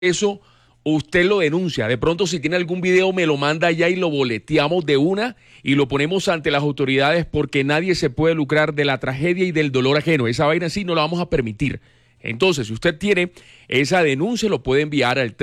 eso usted lo denuncia. De pronto, si tiene algún video, me lo manda allá y lo boleteamos de una y lo ponemos ante las autoridades, porque nadie se puede lucrar de la tragedia y del dolor ajeno. Esa vaina sí no la vamos a permitir. Entonces, si usted tiene esa denuncia, lo puede enviar al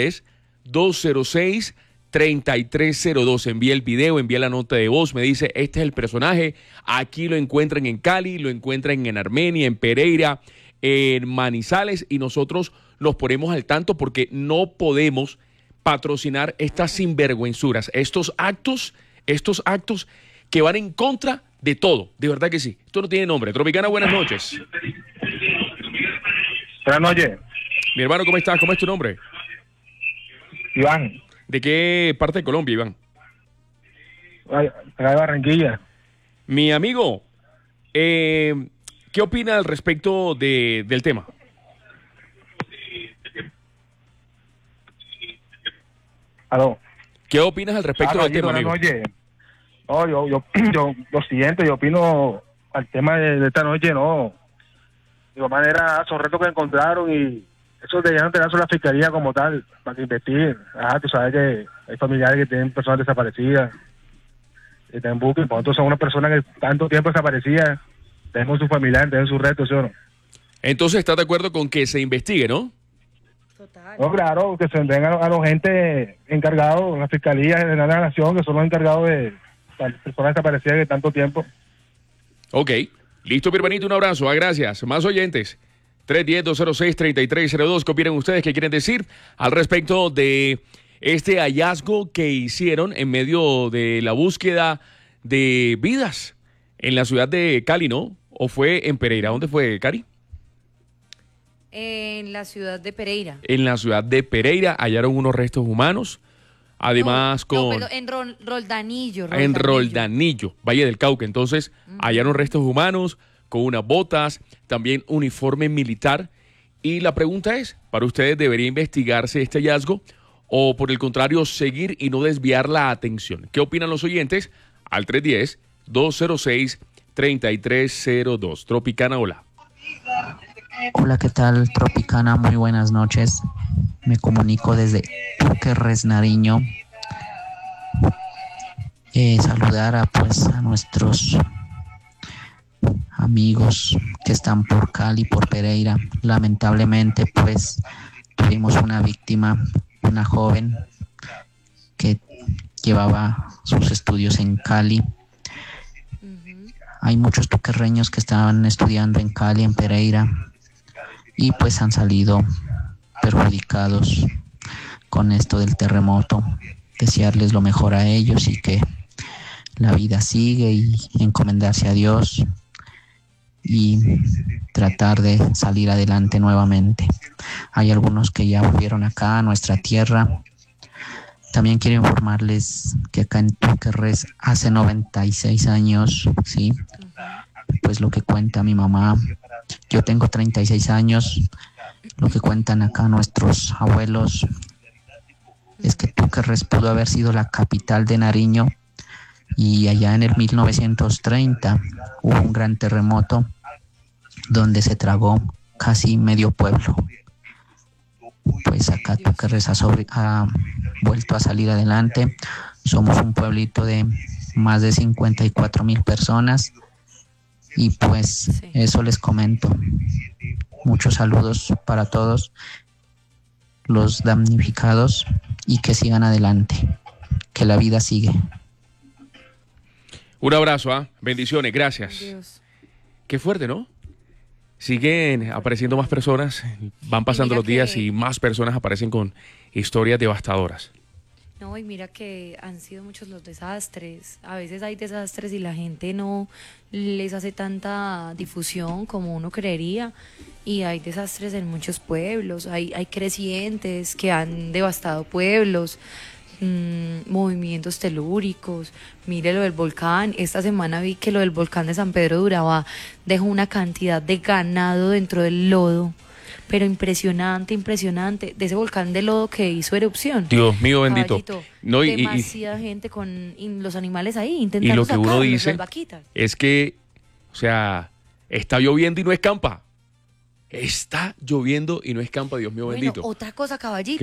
310-206-3302. Envía el video, envía la nota de voz, me dice, este es el personaje, aquí lo encuentran en Cali, lo encuentran en Armenia, en Pereira, en Manizales, y nosotros nos ponemos al tanto, porque no podemos patrocinar estas sinvergüenzuras, estos actos que van en contra de todo, de verdad que sí. Esto no tiene nombre. Tropicana, buenas noches. Buenas noches. Mi hermano, ¿cómo estás? ¿Cómo es tu nombre? Iván. ¿De qué parte de Colombia, Iván? Acá de Barranquilla. Mi amigo, ¿qué opina al respecto del tema? ¿Aló? ¿Qué opinas al respecto del tema, amigo? Buenas noches. No, yo lo siguiente, yo opino al tema de esta noche, no. De igual manera, son retos que encontraron y eso deberían tenerse la fiscalía como tal, para que investiguen. Tú sabes que hay familiares que tienen personas desaparecidas, que están en búsqueda, por tanto son unas personas que tanto tiempo desaparecidas, tenemos sus familiares, tienen sus retos, ¿sí o no? Entonces, ¿estás de acuerdo con que se investigue, no? Total. No, claro, que se entregan a los gente encargados, la Fiscalía General de la Nación, que son los encargados de las personas desaparecidas de tanto tiempo. Ok, listo, mi hermanito, un abrazo, gracias. Más oyentes, 310-206-3302, ¿qué opinan ustedes? ¿Qué quieren decir al respecto de este hallazgo que hicieron en medio de la búsqueda de vidas en la ciudad de Cali, ¿no? ¿O fue en Pereira? ¿Dónde fue, Cari? En la ciudad de Pereira. En la ciudad de Pereira hallaron unos restos humanos, además pero en Roldanillo. En Roldanillo, Valle del Cauca. Entonces, hallaron restos humanos con unas botas, también uniforme militar. Y la pregunta es, ¿para ustedes debería investigarse este hallazgo o, por el contrario, seguir y no desviar la atención? ¿Qué opinan los oyentes? Al 310-206-3302. Tropicana, hola. Hola, ¿qué tal, Tropicana? Muy buenas noches. Me comunico desde Túquerres, Nariño. Saludar a nuestros amigos que están por Cali, por Pereira. Lamentablemente, tuvimos una víctima, una joven que llevaba sus estudios en Cali. Hay muchos tuquerreños que estaban estudiando en Cali, en Pereira, y han salido perjudicados con esto del terremoto. Desearles lo mejor a ellos y que la vida sigue, y encomendarse a Dios y tratar de salir adelante nuevamente. Hay algunos que ya volvieron acá a nuestra tierra. También quiero informarles que acá en Túquerres hace 96 años, ¿sí? Lo que cuenta mi mamá, yo tengo 36 años, lo que cuentan acá nuestros abuelos es que Túquerres pudo haber sido la capital de Nariño, y allá en el 1930 hubo un gran terremoto donde se tragó casi medio pueblo. Acá Túquerres ha vuelto a salir adelante. Somos un pueblito de más de 54,000 personas y eso les comento. Muchos saludos para todos los damnificados y que sigan adelante, que la vida sigue. Un abrazo, bendiciones, gracias. Dios. Qué fuerte, ¿no? Siguen apareciendo más personas, van pasando los días y más personas aparecen con historias devastadoras. No, y mira que han sido muchos los desastres. A veces hay desastres y la gente no les hace tanta difusión como uno creería. Y hay desastres en muchos pueblos, hay crecientes que han devastado pueblos, movimientos telúricos. Mire lo del volcán. Esta semana vi que lo del volcán de San Pedro de Urabá dejó una cantidad de ganado dentro del lodo, pero impresionante, de ese volcán de lodo que hizo erupción. Dios mío bendito. No, demasiada gente con los animales ahí intentando y lo que uno dice las vaquitas. Es que, está lloviendo y no escampa. está lloviendo y no escampa, Dios mío Bueno, bendito. otra cosa, caballito.